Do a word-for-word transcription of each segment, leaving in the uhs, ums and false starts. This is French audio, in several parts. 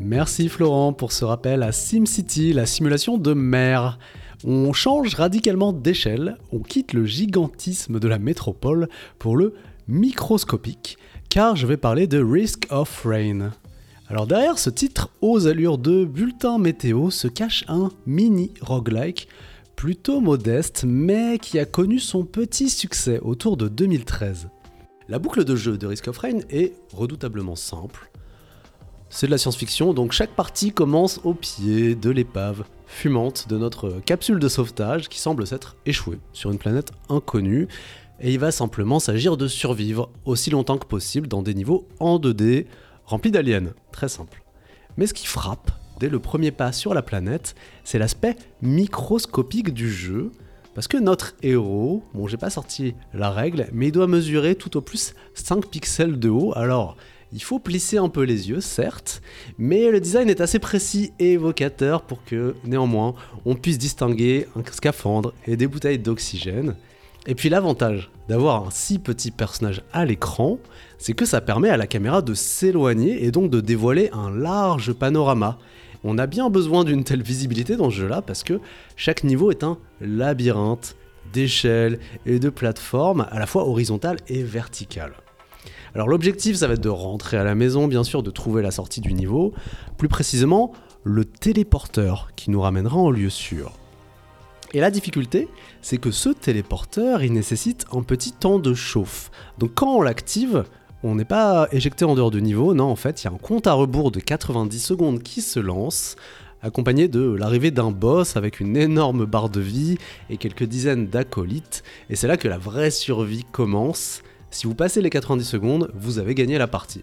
Merci Florent pour ce rappel à SimCity, la simulation de mer. On change radicalement d'échelle, on quitte le gigantisme de la métropole pour le microscopique, car je vais parler de Risk of Rain. Alors derrière ce titre aux allures de bulletin météo se cache un mini roguelike plutôt modeste mais qui a connu son petit succès autour de deux mille treize. La boucle de jeu de Risk of Rain est redoutablement simple. C'est de la science-fiction, donc chaque partie commence au pied de l'épave fumante de notre capsule de sauvetage qui semble s'être échouée sur une planète inconnue, et il va simplement s'agir de survivre aussi longtemps que possible dans des niveaux en deux D remplis d'aliens, très simple. Mais ce qui frappe dès le premier pas sur la planète, c'est l'aspect microscopique du jeu, parce que notre héros, bon j'ai pas sorti la règle, mais il doit mesurer tout au plus cinq pixels de haut, alors il faut plisser un peu les yeux, certes, mais le design est assez précis et évocateur pour que, néanmoins, on puisse distinguer un scaphandre et des bouteilles d'oxygène. Et puis l'avantage d'avoir un si petit personnage à l'écran, c'est que ça permet à la caméra de s'éloigner et donc de dévoiler un large panorama. On a bien besoin d'une telle visibilité dans ce jeu-là parce que chaque niveau est un labyrinthe d'échelles et de plateformes à la fois horizontales et verticales. Alors l'objectif, ça va être de rentrer à la maison, bien sûr, de trouver la sortie du niveau, plus précisément le téléporteur qui nous ramènera en lieu sûr. Et la difficulté, c'est que ce téléporteur, il nécessite un petit temps de chauffe. Donc quand on l'active, on n'est pas éjecté en dehors du niveau, non, en fait, il y a un compte à rebours de quatre-vingt-dix secondes qui se lance, accompagné de l'arrivée d'un boss avec une énorme barre de vie et quelques dizaines d'acolytes, et c'est là que la vraie survie commence. Si vous passez les quatre-vingt-dix secondes, vous avez gagné la partie.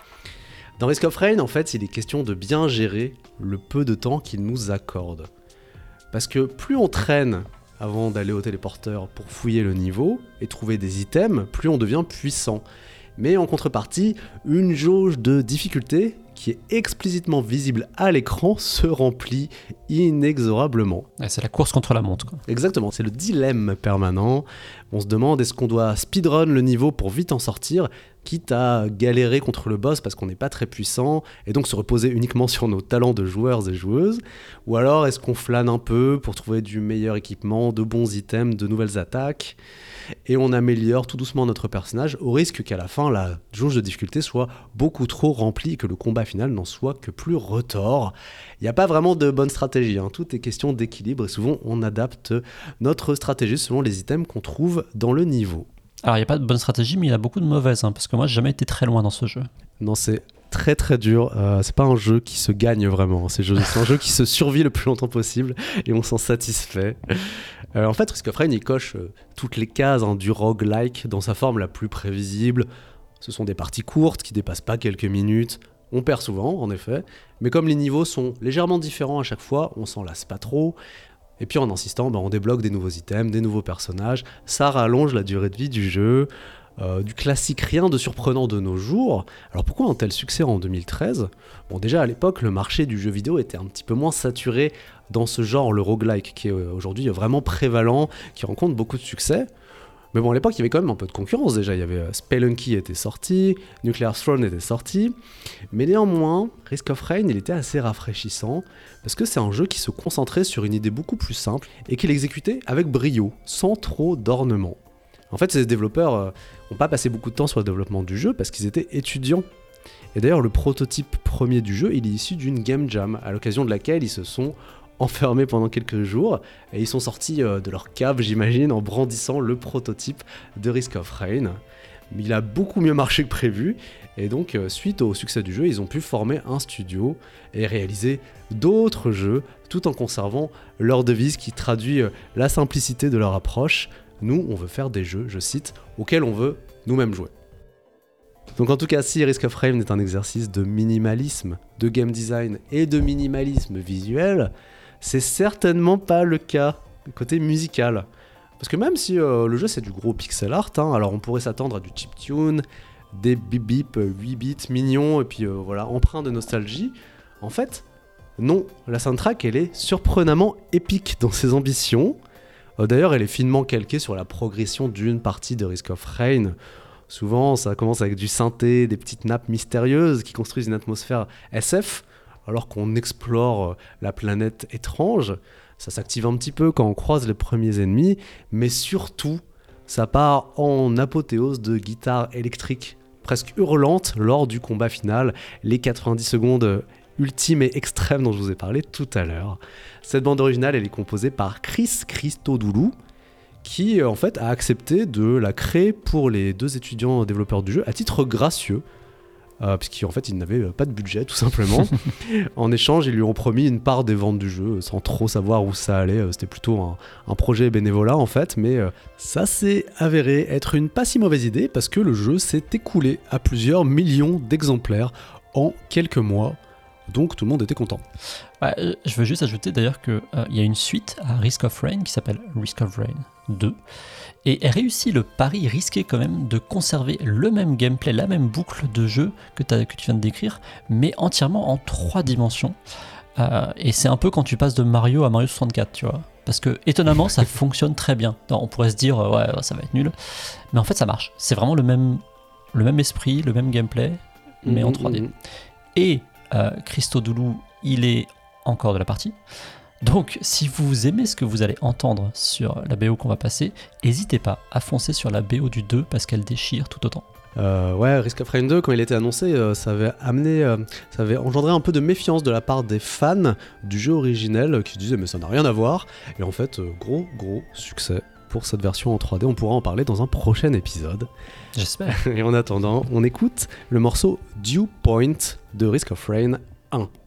Dans Risk of Rain, en fait, il est question de bien gérer le peu de temps qu'il nous accorde. Parce que plus on traîne avant d'aller au téléporteur pour fouiller le niveau et trouver des items, plus on devient puissant. Mais en contrepartie, une jauge de difficulté qui est explicitement visible à l'écran se remplit inexorablement. Ouais, c'est la course contre la montre, quoi. Exactement, c'est le dilemme permanent. On se demande est-ce qu'on doit speedrun le niveau pour vite en sortir, quitte à galérer contre le boss parce qu'on n'est pas très puissant et donc se reposer uniquement sur nos talents de joueurs et joueuses, ou alors est-ce qu'on flâne un peu pour trouver du meilleur équipement, de bons items, de nouvelles attaques, et on améliore tout doucement notre personnage au risque qu'à la fin la jauge de difficulté soit beaucoup trop remplie et que le combat final n'en soit que plus retors. Il n'y a pas vraiment de bonne stratégie, hein. Tout est question d'équilibre et souvent on adapte notre stratégie selon les items qu'on trouve dans le niveau. Alors il n'y a pas de bonne stratégie, mais il y a beaucoup de mauvaises, hein, parce que moi j'ai jamais été très loin dans ce jeu. Non, c'est très très dur, euh, c'est pas un jeu qui se gagne vraiment, c'est, jeu, c'est un jeu qui se survit le plus longtemps possible et on s'en satisfait. Euh, en fait, Risk of Rain, il coche euh, toutes les cases, hein, du roguelike dans sa forme la plus prévisible. Ce sont des parties courtes qui dépassent pas quelques minutes. On perd souvent, en effet, mais comme les niveaux sont légèrement différents à chaque fois, on s'en lasse pas trop. Et puis en insistant, bah, on débloque des nouveaux items, des nouveaux personnages, ça rallonge la durée de vie du jeu. Euh, du classique, rien de surprenant de nos jours. Alors pourquoi un tel succès en deux mille treize ? Bon, déjà à l'époque, le marché du jeu vidéo était un petit peu moins saturé dans ce genre, le roguelike, qui est aujourd'hui vraiment prévalent, qui rencontre beaucoup de succès. Mais bon, à l'époque, il y avait quand même un peu de concurrence déjà. Il y avait Spelunky était sorti, Nuclear Throne était sorti. Mais néanmoins, Risk of Rain, il était assez rafraîchissant, parce que c'est un jeu qui se concentrait sur une idée beaucoup plus simple, et qu'il exécutait avec brio, sans trop d'ornement. En fait, ces développeurs n'ont pas passé beaucoup de temps sur le développement du jeu parce qu'ils étaient étudiants. Et d'ailleurs, le prototype premier du jeu, il est issu d'une game jam, à l'occasion de laquelle ils se sont enfermés pendant quelques jours, et ils sont sortis de leur cave, j'imagine, en brandissant le prototype de Risk of Rain. Il a beaucoup mieux marché que prévu, et donc, suite au succès du jeu, ils ont pu former un studio et réaliser d'autres jeux, tout en conservant leur devise qui traduit la simplicité de leur approche. Nous, on veut faire des jeux, je cite, auxquels on veut nous-mêmes jouer. Donc en tout cas, si Risk of Rain est un exercice de minimalisme, de game design et de minimalisme visuel, c'est certainement pas le cas côté musical. Parce que même si euh, le jeu c'est du gros pixel art, hein, alors on pourrait s'attendre à du chiptune, des bip bip huit bits mignons, et puis euh, voilà, empreint de nostalgie, en fait, non, la soundtrack elle est surprenamment épique dans ses ambitions. D'ailleurs, elle est finement calquée sur la progression d'une partie de Risk of Rain. Souvent, ça commence avec du synthé, des petites nappes mystérieuses qui construisent une atmosphère S F. alors qu'on explore la planète étrange. Ça s'active un petit peu quand on croise les premiers ennemis, mais surtout, ça part en apothéose de guitare électrique presque hurlante lors du combat final, les quatre-vingt-dix secondes ultimes et extrêmes dont je vous ai parlé tout à l'heure. Cette bande originale, elle est composée par Chris Christodoulou, qui en fait a accepté de la créer pour les deux étudiants développeurs du jeu à titre gracieux, euh, puisqu'en fait ils n'avaient pas de budget tout simplement. En échange, ils lui ont promis une part des ventes du jeu sans trop savoir où ça allait. C'était plutôt un, un projet bénévolat en fait, mais euh, ça s'est avéré être une pas si mauvaise idée parce que le jeu s'est écoulé à plusieurs millions d'exemplaires en quelques mois. Donc tout le monde était content. Ouais, je veux juste ajouter d'ailleurs qu'il euh, y a une suite à Risk of Rain qui s'appelle Risk of Rain deux. Et elle réussit le pari risqué quand même de conserver le même gameplay, la même boucle de jeu que, que tu viens de décrire, mais entièrement en trois dimensions. Euh, et c'est un peu quand tu passes de Mario à Mario soixante-quatre, tu vois. Parce que étonnamment, ça fonctionne très bien. Non, on pourrait se dire, euh, ouais, ça va être nul. Mais en fait, ça marche. C'est vraiment le même, le même esprit, le même gameplay, mais mmh, en trois D. Mmh. Et euh, Christodoulou, il est encore de la partie. Donc, si vous aimez ce que vous allez entendre sur la B O qu'on va passer, n'hésitez pas à foncer sur la B O du deux parce qu'elle déchire tout autant. Euh, ouais, Risk of Rain deux, quand il était annoncé, euh, ça avait amené, euh, ça avait engendré un peu de méfiance de la part des fans du jeu originel euh, qui disaient mais ça n'a rien à voir. Et en fait, euh, gros, gros succès pour cette version en trois D. On pourra en parler dans un prochain épisode. J'espère. Et en attendant, on écoute le morceau Dew Point de Risk of Rain un.